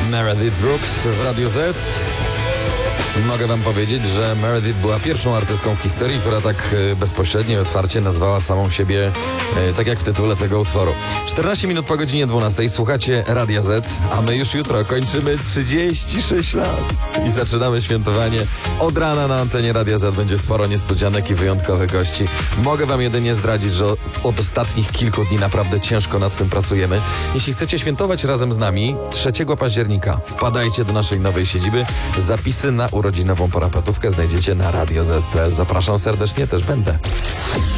Meredith Brooks w Radiu Z. Mogę wam powiedzieć, że Meredith była pierwszą artystką w historii, która tak bezpośrednio i otwarcie nazwała samą siebie, tak jak w tytule tego utworu. 14 minut po godzinie 12 słuchacie Radia Z, a my już jutro kończymy 36 lat i zaczynamy świętowanie. Od rana na antenie Radia Z będzie sporo niespodzianek i wyjątkowych gości. Mogę wam jedynie zdradzić, że od ostatnich kilku dni naprawdę ciężko nad tym pracujemy. Jeśli chcecie świętować razem z nami 3 października, wpadajcie do naszej nowej siedziby. Zapisy na urodzinową parapetówkę znajdziecie na radioz.pl. Zapraszam serdecznie, też będę.